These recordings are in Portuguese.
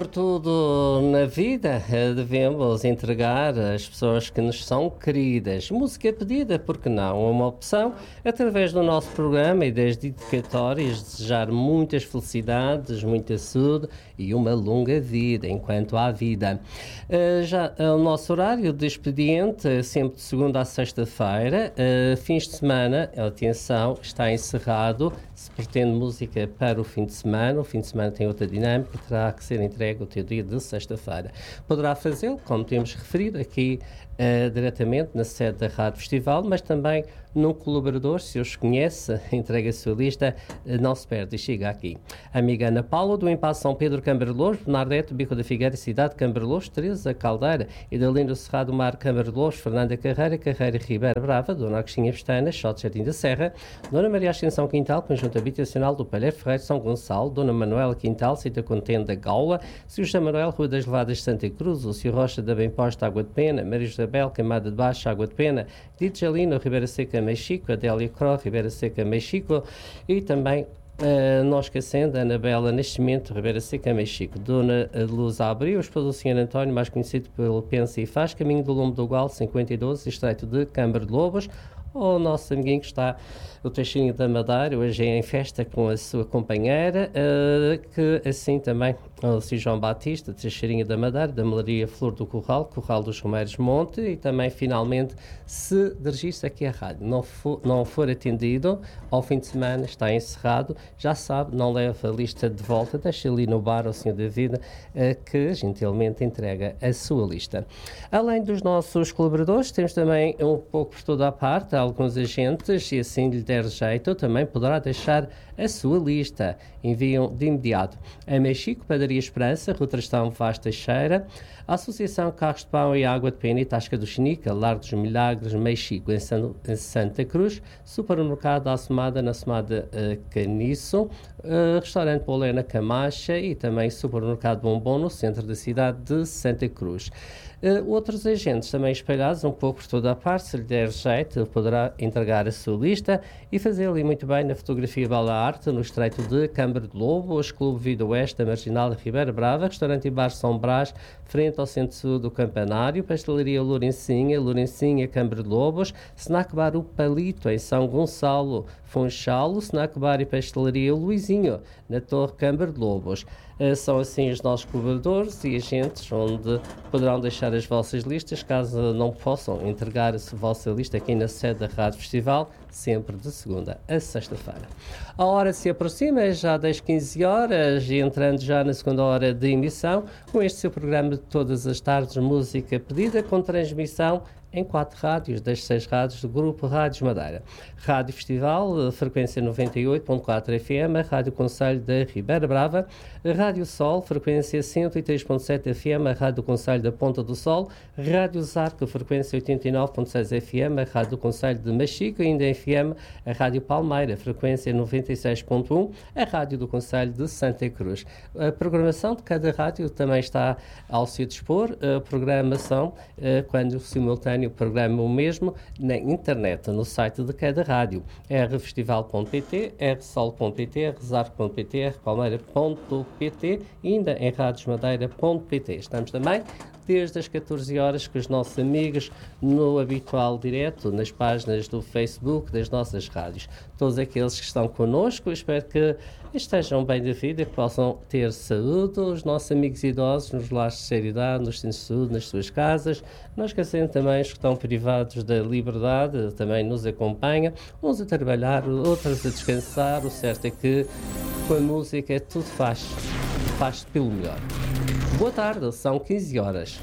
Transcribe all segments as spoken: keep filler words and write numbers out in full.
Tudo na vida eh, devemos entregar às pessoas que nos são queridas. Música pedida, porque não? Uma opção, através do nosso programa e das dedicatórias, desejar muitas felicidades, muita saúde e uma longa vida, enquanto há vida. Uh, já uh, o nosso horário de expediente é sempre de segunda a sexta-feira. Uh, fins de semana, atenção, está encerrado. Se pretende música para o fim de semana, o fim de semana tem outra dinâmica, terá que ser entregue o teu dia de sexta-feira. Poderá fazê-lo, como temos referido, aqui uh, diretamente na sede da Rádio Festival, mas também num colaborador, se os conhece, entrega a sua lista, uh, não se perde e chega aqui. A amiga Ana Paula, do Impasse São Pedro Cambarelós, Bernardete, Bico da Figueira, Cidade de Cambarelós, Teresa Caldeira, Idalino Cerrado Mar Cambarelós, Fernanda Carreira, Carreira Ribeira Brava, Dona Agostinha Pestana, Xote Jardim da Serra, Dona Maria Ascensão Quintal, Conjunto Habitacional do Palheiro Ferreiro, São Gonçalo, Dona Manuela Quintal, Cita Contente da Gaula, Sr. José Manuel, Rua das Levadas Santa Cruz, o Sr. Rocha da Bem-Posta, Água de Pena, Maria Isabel, Queimada de Baixo, Água de Pena, Dito Jalino, Ribeira Seca, Mexico, Adélia Cro, Ribeira Seca, Mexico, e também Uh, não esquecendo a Anabela Nascimento, Ribeira Seca, Mexico, Dona Luz Abril, esposa do senhor António, mais conhecido pelo Pensa e Faz, caminho do Lombo do Gual, cinquenta e doze, estreito de Câmara de Lobos. O nosso amiguinho que está, o Teixinho da Madeira, hoje é em festa com a sua companheira, uh, que assim também o Sr. João Batista, Teixeirinho da Madeira, da Melaria Flor do Corral, Corral dos Romeiros Monte, e também finalmente se dirigir-se aqui à rádio, não for, não for atendido, ao fim de semana está encerrado, já sabe, não leva a lista de volta, deixa ali no bar ao senhor David, uh, que gentilmente entrega a sua lista. Além dos nossos colaboradores, temos também um pouco por toda a parte, alguns agentes, e assim lhe der jeito, também poderá deixar a sua lista. Enviam de imediato a Mexico, Padaria Esperança, Rua Trastão Vaz Teixeira, a Associação Carros de Pão e Água de Pena e Tasca do Chinica, Lar dos Milagres, Mexico, em, San, em Santa Cruz, Supermercado Assomada, na Assomada uh, Caniço, uh, Restaurante Polena Camacha e também Supermercado Bombom, no centro da cidade de Santa Cruz. Uh, outros agentes também espalhados um pouco por toda a parte, se lhe der jeito, poderá entregar a sua lista e fazer ali muito bem na fotografia Bela Arte, no estreito de Câmara de Lobos, Clube Vida Oeste, da Marginal de Ribeira Brava, Restaurante e Bar São Brás, frente ao Centro Sul do Campanário, Pastelaria Lourencinha, Lourencinha, Câmara de Lobos, Snack Bar O Palito, em São Gonçalo, Funchal, Snack Bar e Pastelaria Luizinho, na Torre Câmara de Lobos. Uh, são assim os nossos colaboradores e agentes, onde poderão deixar as vossas listas, caso não possam entregar a vossa lista aqui na sede da Rádio Festival, sempre de segunda a sexta-feira. A hora se aproxima, já das quinze horas, e entrando já na segunda hora de emissão, com este seu programa de todas as tardes, música pedida, com transmissão em quatro rádios, das seis rádios do Grupo Rádios Madeira. Rádio Festival, frequência noventa e oito ponto quatro F M, Rádio Conselho da Ribeira Brava, Rádio Sol, frequência cento e três ponto sete F M, Rádio Conselho da Ponta do Sol, Rádio Zarco, frequência oitenta e nove ponto seis F M, Rádio Conselho de Machico, ainda F M, a Rádio Palmeira, frequência noventa e seis ponto um, a Rádio do Conselho de Santa Cruz. A programação de cada rádio também está ao seu dispor, a programação, quando simultâneo o programa o mesmo na internet, no site de cada rádio, r festival ponto p t, r sol ponto p t, r zarco ponto p t, r palmeira ponto p t e ainda em radiosmadeira ponto p t. Estamos também desde as catorze horas com os nossos amigos no habitual direto, nas páginas do Facebook das nossas rádios. Todos aqueles que estão connosco, espero que estejam bem da vida, que possam ter saúde, os nossos amigos idosos nos lares de seriedade, nos centros de saúde, nas suas casas, não esquecendo também os que estão privados da liberdade, também nos acompanham, uns a trabalhar, outros a descansar. O certo é que com a música tudo faz, faz pelo melhor. Boa tarde, são quinze horas.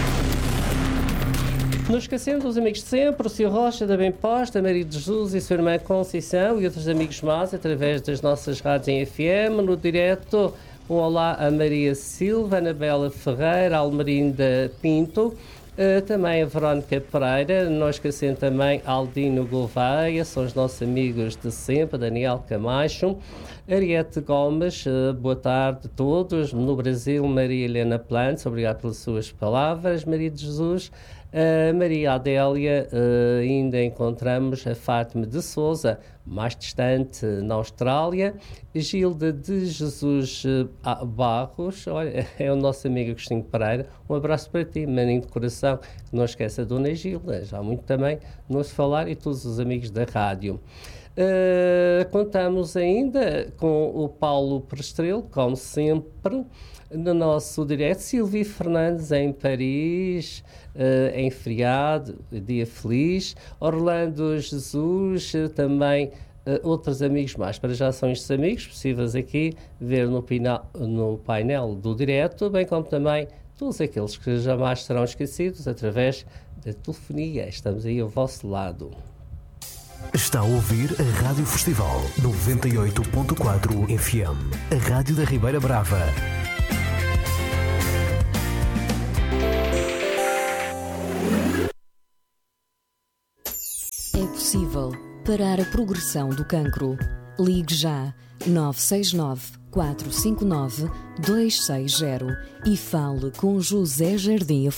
Não esquecendo os amigos de sempre, o senhor Rocha da Bem-Posta, Maria de Jesus e sua irmã Conceição e outros amigos mais através das nossas rádios em F M, no direto. Um olá a Maria Silva, Anabela Ferreira, Almerinda Pinto, uh, também a Verónica Pereira, não esquecendo também Aldino Gouveia, são os nossos amigos de sempre, Daniel Camacho, Ariete Gomes, uh, boa tarde a todos. No Brasil, Maria Helena Plantes, obrigado pelas suas palavras. Maria de Jesus, A Maria Adélia, uh, ainda encontramos a Fátima de Souza, mais distante, na Austrália. Gilda de Jesus uh, Barros, olha, é o nosso amigo Agostinho Pereira. Um abraço para ti, maninho de coração. Não esqueça a Dona Gilda, já há muito também nos falar, e todos os amigos da rádio. Uh, contamos ainda com o Paulo Prestrelo, como sempre, no nosso direto. Silvia Fernandes em Paris, uh, em feriado, dia feliz. Orlando Jesus, uh, também uh, outros amigos mais. Para já são estes amigos possíveis aqui ver no, pina, no painel do direto, bem como também todos aqueles que jamais serão esquecidos através da telefonia. Estamos aí ao vosso lado. Está a ouvir a Rádio Festival noventa e oito ponto quatro F M, a Rádio da Ribeira Brava. É possível parar a progressão do cancro. Ligue já nove seis nove, quatro cinco nove, dois seis zero e fale com José Jardim